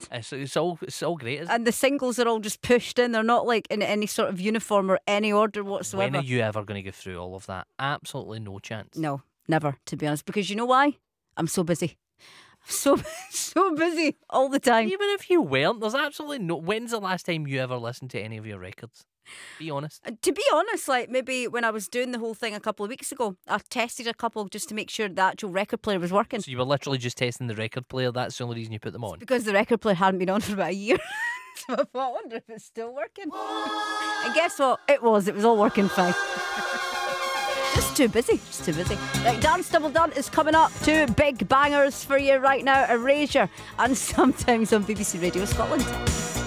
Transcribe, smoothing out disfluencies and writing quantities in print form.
It's all great. And the singles are all just pushed in. They're not like in any sort of uniform or any order whatsoever. When are you ever going to go through all of that? Absolutely no chance. No, never, to be honest. Because you know why? I'm so busy. So busy all the time. Even if you weren't, there's absolutely no. When's the last time you ever listened to any of your records? Be honest. To be honest, like maybe when I was doing the whole thing a couple of weeks ago, I tested a couple just to make sure the actual record player was working. So you were literally just testing the record player. That's the only reason you put them on. Because the record player hadn't been on for about a year. So I thought, I wonder if it's still working. And guess what? It was all working fine. Just too busy. Right, Dance Double Done is coming up. 2 big bangers for you right now. Erasure and Sometimes on BBC Radio Scotland.